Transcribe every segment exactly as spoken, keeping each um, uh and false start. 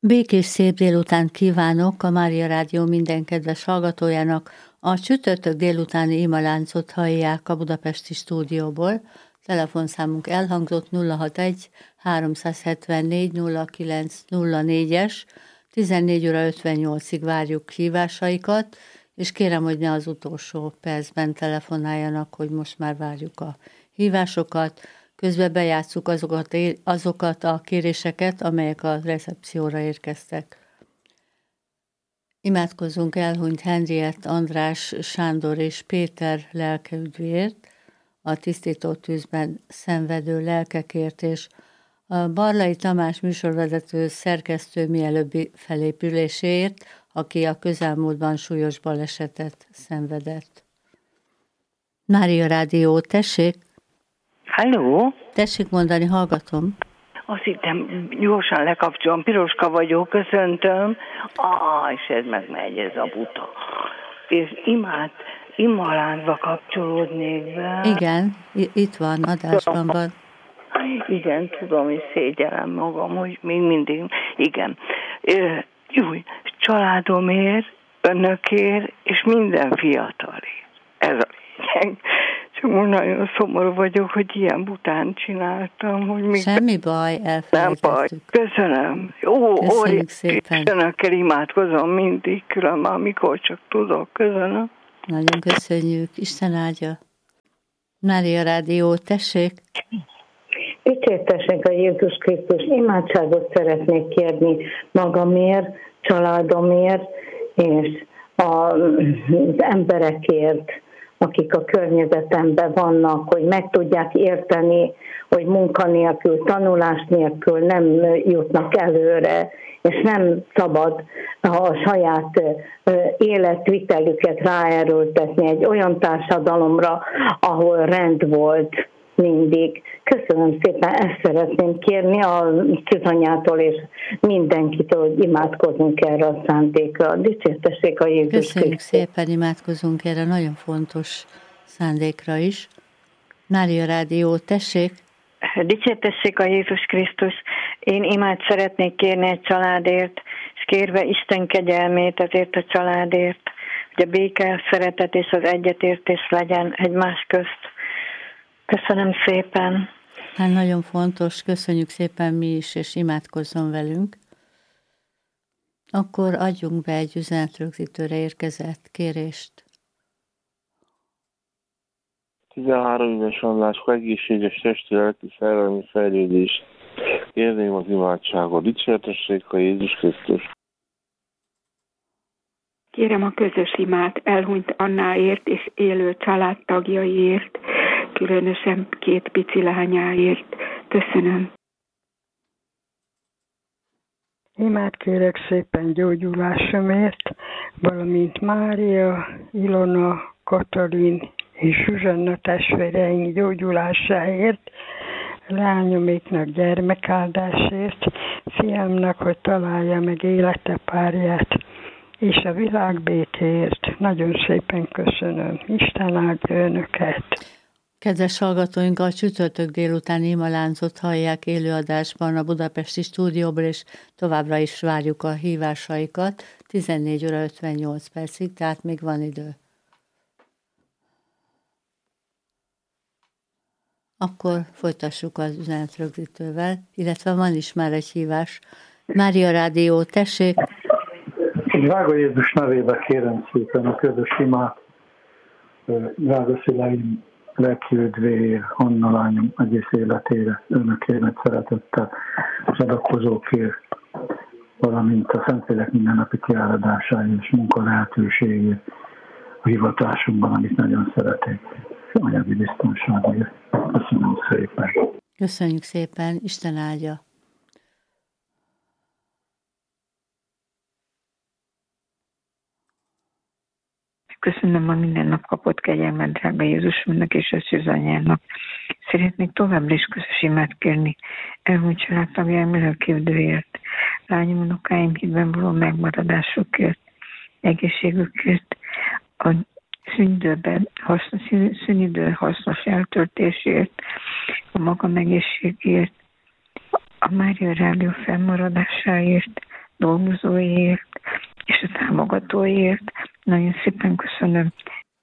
Békés szép délután kívánok a Mária Rádió minden kedves hallgatójának. A csütörtök délutáni imaláncot hallják a budapesti stúdióból. Telefonszámunk elhangzott nulla hatvanegy háromszázhetvennégy nulla kilenc nulla négyes. tizennégy óra ötvennyolcig várjuk hívásaikat, és kérem, hogy ne az utolsó percben telefonáljanak, hogy most már várjuk a hívásokat. Közben bejátsszuk azokat, azokat a kéréseket, amelyek a recepcióra érkeztek. Imádkozzunk elhunyt Henriett, András, Sándor és Péter lelkeüdvéért, a tisztító tűzben szenvedő lelkekért, és a Barlai Tamás műsorvezető szerkesztő mielőbbi felépüléséért, aki a közelmúltban súlyos balesetet szenvedett. Mária Rádió, tessék! Halló? Tessék mondani, hallgatom. Azt hittem, gyorsan lekapcsolom. Piroska vagyok, köszöntöm. Ah, és ez megmegy, ez a buta. És imád, imaláncba kapcsolódnék be. Igen, itt van, adásban van. Igen, tudom, és szégyellem magam, hogy még mindig, igen. Jó, családomért, önökért, és minden fiatalért. Ez a lényeg. Csak most nagyon szomorú vagyok, hogy ilyen bután csináltam. Hogy még semmi baj, elfelejtettük. Nem baj, köszönöm. Jó, köszönjük szépen. Önökkel imádkozom mindig, különben, amikor csak tudok. Köszönöm. Nagyon köszönjük. Isten áldja. Mária Rádió, tessék. Dicsértessék a Jézus Krisztus. Imádságot szeretnék kérni magamért, családomért, és az emberekért, akik a környezetemben vannak, hogy meg tudják érteni, hogy munkanélkül, tanulás nélkül nem jutnak előre, és nem szabad a saját életvitelüket ráerőltetni egy olyan társadalomra, ahol rend volt mindig. Köszönöm szépen, ezt szeretném kérni a Szűzanyától és mindenkitől, hogy imádkozunk erre a szándékra. Dicsértessék a Jézus Krisztus. Köszönjük szépen, imádkozunk erre nagyon fontos szándékra is. Mária Rádió, tessék! Dicsértessék a Jézus Krisztus. Én imád szeretnék kérni egy családért, és kérve Isten kegyelmét ezért a családért, hogy a béke, a szeretet és az egyetértés legyen egymás közt. Köszönöm szépen. Hát nagyon fontos, köszönjük szépen mi is, és imádkozzon velünk. Akkor adjunk be egy üzenetrögzítőre érkezett kérést. tizenhárom éves Andráskó, egészséges testi, lelki, szellemi fejlődést. Kérném az imádságot. Dicsértessék a Jézus Krisztus. Kérem a közös imát elhunyt Annáért és élő családtagjaiért, különösen két pici lányáért. Köszönöm. Imát kérek szépen gyógyulásomért, valamint Mária, Ilona, Katalin és Zsuzsanna testvéreink gyógyulásáért, lányoméknak gyermekáldásért, fiamnak, hogy találja meg élete párját, és a világ békéért. Nagyon szépen köszönöm. Isten áldja önöket! Kedves hallgatóink, a csütörtök délutáni imaláncot hallják élőadásban a budapesti stúdióból, és továbbra is várjuk a hívásaikat. tizennégy óra ötvennyolc percig, tehát még van idő. Akkor folytassuk az üzenetrögzítővel, illetve van is már egy hívás. Mária Rádió, tessék! Drága Jézus nevébe kérem szépen a közös imát, drága szüleim lelkiüdvéért, Anna lányom egész életére, önökért nagy szeretettel, az adakozókért, valamint a Szentlélek mindennapi kiáradásáért és munka lehetőségért a hivatásunkban, amit nagyon szeretek, anyagi biztonságért. Köszönöm szépen. Köszönjük szépen, Isten áldja. Köszönöm a minden nap kapott kegyelmet, drága Jézusunknak és a Szűzanyának. Szeretnék továbbra is közös imát kérni elhunyt családtagjaim lelkiüdvéért, lányom, unokáim hitben való megmaradásukért, egészségükért, a szünidőben hasznos, szünidő hasznos eltöltésért, a magam egészségért, a Mária Rádió fennmaradásáért, dolgozóiért és a támogatóiért. Nagyon szépen köszönöm.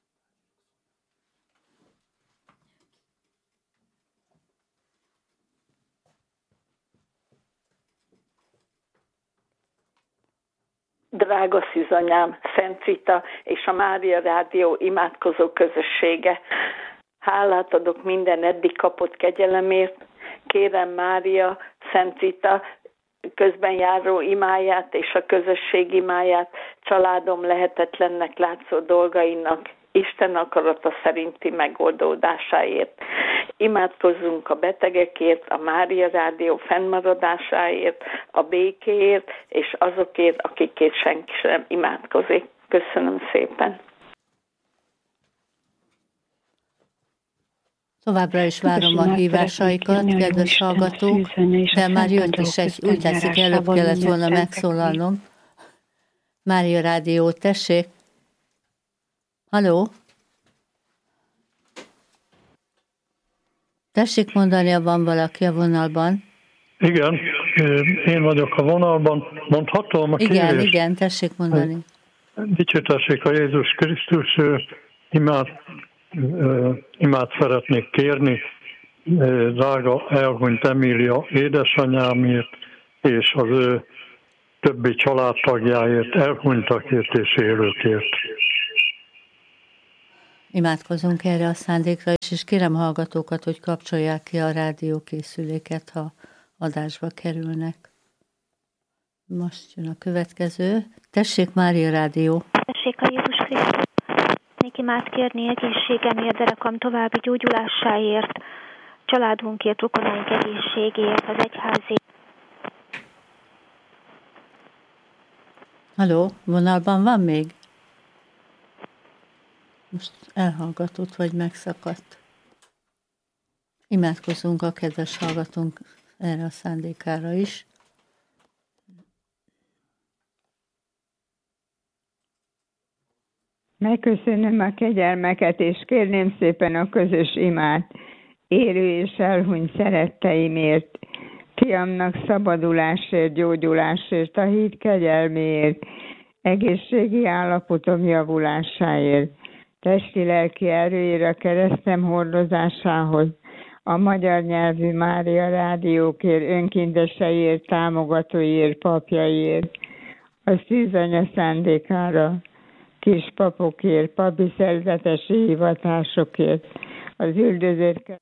Drága szűzanyám, Szent Rita és a Mária Rádió imádkozó közössége. Hálát adok minden eddig kapott kegyelemért. Kérem Mária, Szent Rita közben járó imáját és a közösség imáját családom lehetetlennek látszó dolgainak Isten akarata szerinti megoldódásáért. Imádkozzunk a betegekért, a Mária Rádió fennmaradásáért, a békéért, és azokért, akikért senki sem imádkozik. Köszönöm szépen! Továbbra is várom a hívásaikat, kedves hallgatók, de már jött is egy, úgy látszik, előbb kellett volna megszólalnom. Mária Rádió, tessék! Halló? Tessék mondani, ha van valaki a vonalban. Igen, én vagyok a vonalban. Mondhatom a kérést? Igen, igen, tessék mondani. Dicsőtessék a Jézus Krisztus, imád, imád szeretnék kérni, drága elhunyt Emília édesanyámért, és az ő többi családtagjáért, elhunytakért és élőkért. Imádkozunk erre a szándékra is, és kérem hallgatókat, hogy kapcsolják ki a rádiókészüléket, ha adásba kerülnek. Most jön a következő. Tessék, Mária Rádió! Tessék a Jézus Krisztus! Nék imád kérni egészségemért, derekam további gyógyulásáért, családunkért, rokonaink egészségéért, az egyházért. Halló, vonalban van még? Most elhallgatott, vagy megszakadt. Imádkozunk a kedves hallgatónk erre a szándékára is. Megköszönöm a kegyelmeket, és kérném szépen a közös imát élő és elhunyt szeretteimért, fiamnak szabadulásért, gyógyulásért, a hit kegyelméért, egészségi állapotom javulásáért, testi-lelki erőért, a keresztem hordozásához, a magyar nyelvű Mária Rádiókért, önkindeseiért, támogatóiért, papjaiért, a szűzanya szándékára, kispapokért, papi szerzetesi hivatásokért, az üldözőket.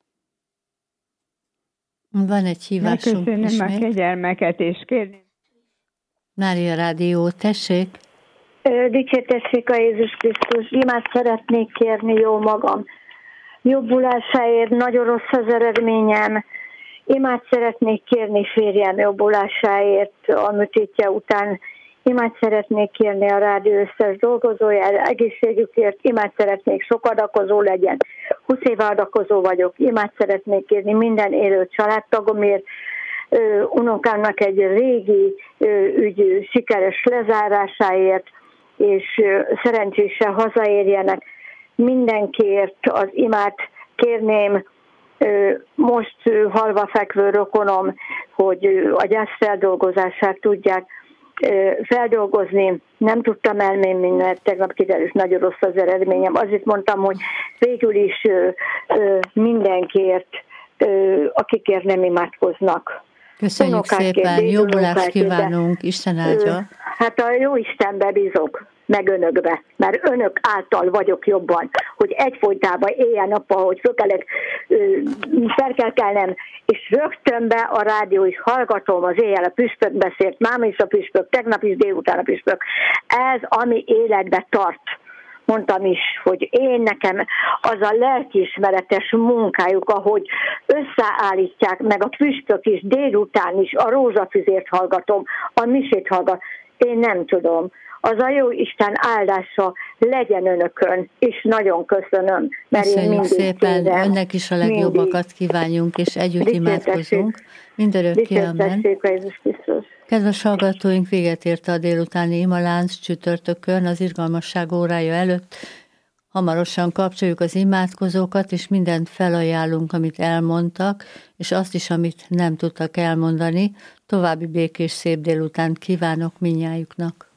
Van egy hívásunk Megköszönöm ismét. a kegyelmeket, és kérném. Mária Rádió, tessék. Dicsértessék a Jézus Krisztus. Imát szeretnék kérni, jó magam. Jobbulásáért, nagyon rossz az eredményem. Imát szeretnék kérni férjem jobbulásáért a műtétje után. Imát szeretnék kérni a rádió összes dolgozójára, egészségükért. Imát szeretnék sok adakozó legyen. húsz éve adakozó vagyok. Imát szeretnék kérni minden élő családtagomért. Unokámnak egy régi ügy sikeres lezárásáért, és szerencsésen hazaérjenek. Mindenkiért az imát kérném, most halva fekvő rokonom, hogy a gyász feldolgozását tudják feldolgozni. Nem tudtam elmenni, mert tegnap kiderült, nagyon rossz az eredményem. Azért mondtam, hogy végül is mindenkiért, akikért nem imádkoznak. Köszönjük Unokákért, szépen, jobbulást kívánunk, Isten áldja. Hát a jó Istenbe bízok, meg önökbe, mert önök által vagyok jobban, hogy egyfolytában éjjel-nappal, hogy föl kellek, fel kell kelnem, és rögtön be a rádió is hallgatom az éjjel, a püspök beszélt, máma is a püspök, tegnap is délután a püspök. Ez, ami életbe tart. Mondtam is, hogy én nekem az a lelkiismeretes munkájuk, ahogy összeállítják, meg a püspök is délután is, a rózsafüzért hallgatom, a misét hallgatom. Én nem tudom. Az a jó Isten áldása legyen önökön, és nagyon köszönöm. Mert Köszönjük én szépen, kérem, önnek is a legjobbakat mindig kívánjunk, és együtt imádkozunk. Mindörökké, amen. Kedves hallgatóink, véget ért a délutáni imalánc csütörtökön az irgalmasság órája előtt. Hamarosan kapcsoljuk az imádkozókat, és mindent felajánlunk, amit elmondtak, és azt is, amit nem tudtak elmondani. További békés szép délután kívánok mindnyájuknak.